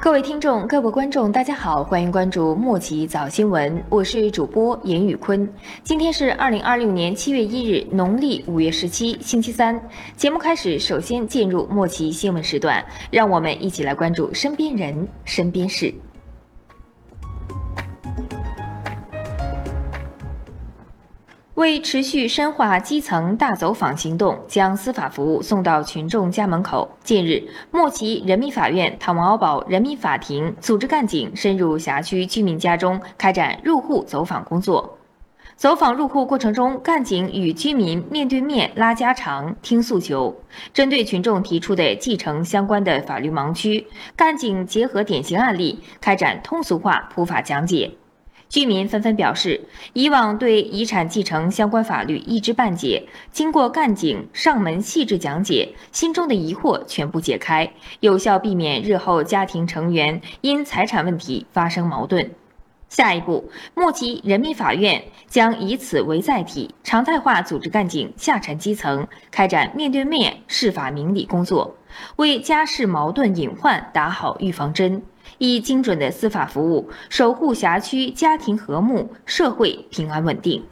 各位听众、各位观众，大家好，欢迎关注莫奇早新闻，我是主播严宇坤。今天是2026年7月1日，农历5月17，星期三。节目开始，首先进入莫奇新闻时段，让我们一起来关注身边人、身边事。为持续深化基层大走访行动，将司法服务送到群众家门口。近日，莫奇人民法院唐王堡人民法庭组织干警深入辖区居民家中，开展入户走访工作。走访入户过程中，干警与居民面对面拉家常、听诉求。针对群众提出的继承相关的法律盲区，干警结合典型案例，开展通俗化普法讲解。居民纷纷表示，以往对遗产继承相关法律一知半解，经过干警上门细致讲解，心中的疑惑全部解开，有效避免日后家庭成员因财产问题发生矛盾。下一步，莫奇人民法院将以此为载体，常态化组织干警下沉基层，开展面对面释法明理工作，为家事矛盾隐患打好预防针，以精准的司法服务守护辖区家庭和睦、社会平安稳定。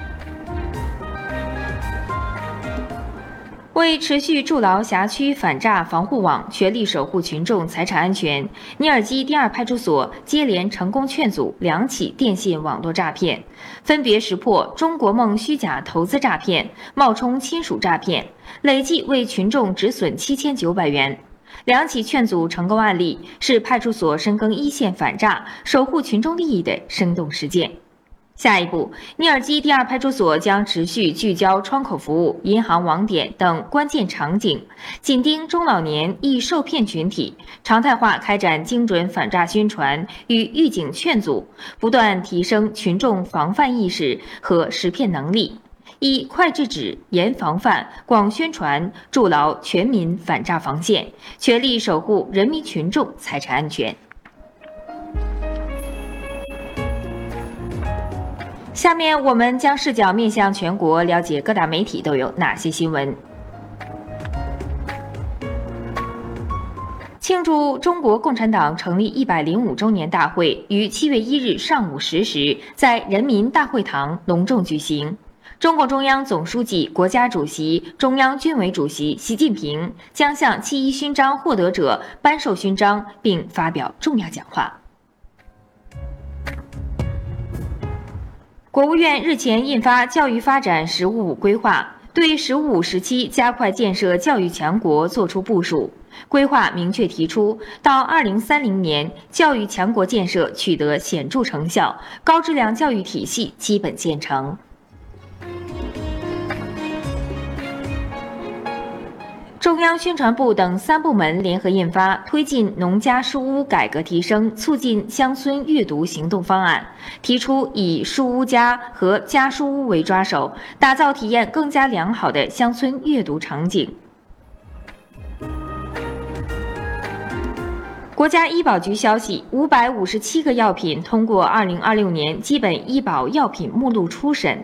为持续筑牢辖区反诈防护网，全力守护群众财产安全，尼尔基第2派出所接连成功劝阻2起电信网络诈骗，分别识破中国梦虚假投资诈骗、冒充亲属诈骗，累计为群众止损7900元。2起劝阻成功案例是派出所深耕一线反诈、守护群众利益的生动实践。下一步，尼尔基第2派出所将持续聚焦窗口服务、银行网点等关键场景，紧盯中老年易受骗群体，常态化开展精准反诈宣传与预警劝阻，不断提升群众防范意识和识骗能力，以快制止、严防范、广宣传，筑牢全民反诈防线，全力守护人民群众财产安全。下面我们将视角面向全国，了解各大媒体都有哪些新闻。庆祝中国共产党成立105周年大会于7月1日上午10时在人民大会堂隆重举行。中共中央总书记、国家主席、中央军委主席习近平将向7·1勋章获得者颁授勋章，并发表重要讲话。国务院日前印发《教育发展“十五五”规划》，对“十五五”时期加快建设教育强国作出部署。规划明确提出，到2030年，教育强国建设取得显著成效，高质量教育体系基本建成。中央宣传部等3部门联合印发《推进农家书屋改革提升，促进乡村阅读行动方案》，提出以书屋家和家书屋为抓手，打造体验更加良好的乡村阅读场景。国家医保局消息，557个药品通过2026年基本医保药品目录初审。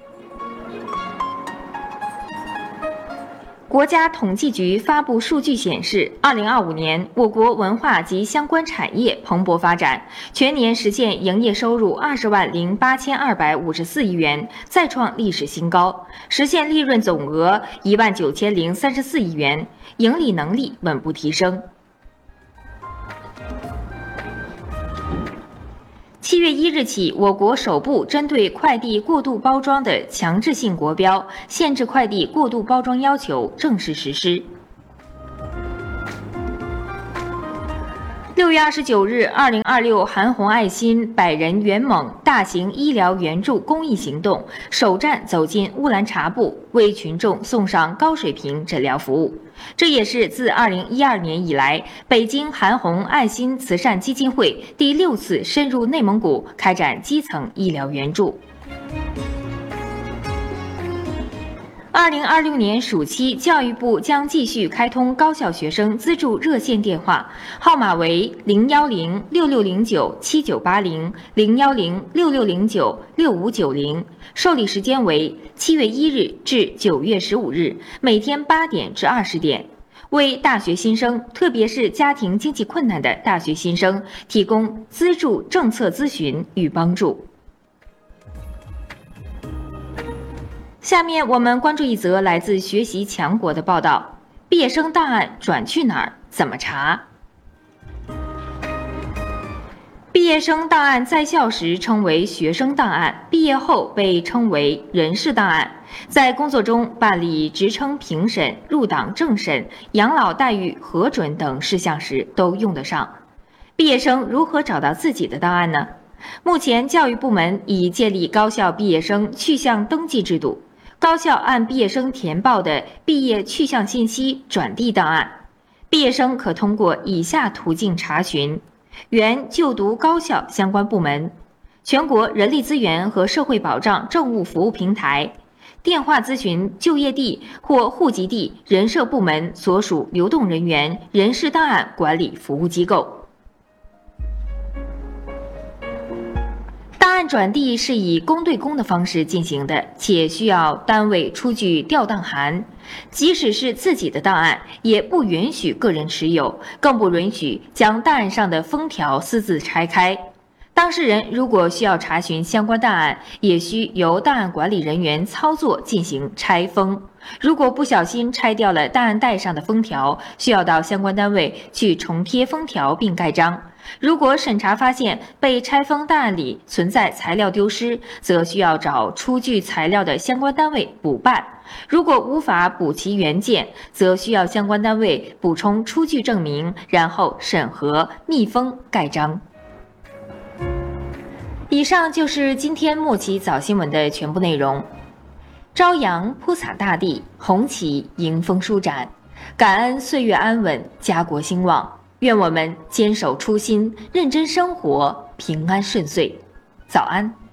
国家统计局发布数据显示，2025年我国文化及相关产业蓬勃发展，全年实现营业收入20.8254亿元，再创历史新高，实现利润总额19034亿元，盈利能力稳步提升。7月1日起，我国首部针对快递过度包装的强制性国标限制快递过度包装要求正式实施。6月29日，2026韩红爱心100人援蒙大型医疗援助公益行动首站走进乌兰察布，为群众送上高水平诊疗服务。这也是自2012年以来，北京韩红爱心慈善基金会第6次深入内蒙古开展基层医疗援助。2026年暑期，教育部将继续开通高校学生资助热线电话，号码为010-6609-7980、010-6609-6590，受理时间为7月1日至9月15日，每天8点至20点。 为大学新生，特别是家庭经济困难的大学新生，提供资助政策咨询与帮助。下面我们关注一则来自学习强国的报道：毕业生档案转去哪儿？怎么查？毕业生档案在校时称为学生档案，毕业后被称为人事档案。在工作中办理职称评审、入党政审、养老待遇核准等事项时都用得上。毕业生如何找到自己的档案呢？目前教育部门已建立高校毕业生去向登记制度，高校按毕业生填报的毕业去向信息转递档案。毕业生可通过以下途径查询：原就读高校相关部门、全国人力资源和社会保障政务服务平台、电话咨询就业地或户籍地人社部门所属流动人员人事档案管理服务机构。档案转递是以公对公的方式进行的，且需要单位出具调档函。即使是自己的档案，也不允许个人持有，更不允许将档案上的封条私自拆开。当事人如果需要查询相关档案，也需由档案管理人员操作进行拆封。如果不小心拆掉了档案袋上的封条，需要到相关单位去重贴封条并盖章。如果审查发现被拆封档案里存在材料丢失，则需要找出具材料的相关单位补办。如果无法补齐原件，则需要相关单位补充出具证明，然后审核、密封、盖章。以上就是今天莫奇早新闻的全部内容。朝阳铺洒大地，红旗迎风舒展，感恩岁月安稳，家国兴旺。愿我们坚守初心，认真生活，平安顺遂。早安。